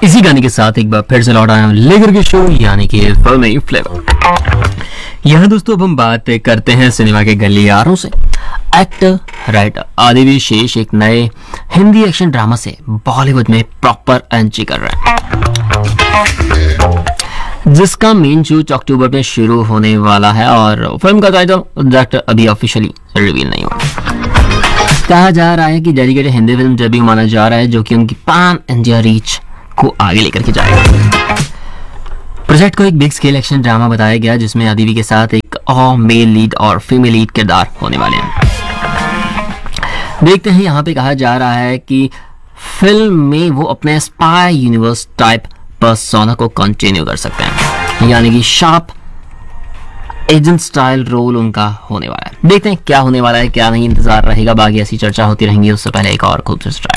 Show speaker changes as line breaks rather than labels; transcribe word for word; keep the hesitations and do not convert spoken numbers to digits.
इसी गाने के साथ एक बार फिर से लौट आया हूं लेकर के शो यानी कि फिल्मी फ्लेवर। यहाँ दोस्तों अब हम बात करते हैं सिनेमा के गलियारों से। एक्टर राइटर आदित्य शेष एक नए हिंदी एक्शन ड्रामा से बॉलीवुड में प्रॉपर एंट्री कर रहे हैं, जिसका मेन शूट अक्टूबर में शुरू होने वाला है और फिल्म का टाइटल डायरेक्टर अभी ऑफिशियली रिवील नहीं हुआ। कहा जा रहा है कि डेडिकेटेड हिंदी फिल्म डेब्यू माना जा रहा है, जो कि उनकी पैन इंडिया रीच को आगे लेकर के जाएगा। प्रोजेक्ट को एक बिग स्केल एक्शन ड्रामा बताया गया, जिसमें आदित्य के साथ एक और मेल लीड और फीमेल लीड किरदार होने वाले हैं। देखते हैं, यहाँ पे कहा जा रहा है कि फिल्म में वो अपने स्पाई यूनिवर्स टाइप पर्सोना को कंटिन्यू कर सकते हैं, यानी कि शार्प एजेंट स्टाइल रोल उनका होने वाला है। देखते हैं क्या होने वाला है क्या नहीं, इंतजार रहेगा। बाकी ऐसी चर्चा होती रहेंगी। उससे पहले एक और खूबसूरत